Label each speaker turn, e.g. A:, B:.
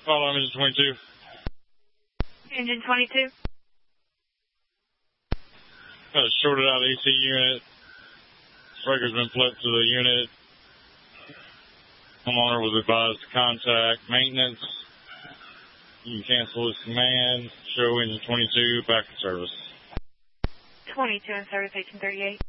A: Follow engine 22.
B: Engine 22.
A: Shorted out AC unit. Breaker's been flipped to the unit. Homeowner was advised to contact maintenance. You can cancel this command. Show engine 22 back in service.
B: 22 in service, 1838.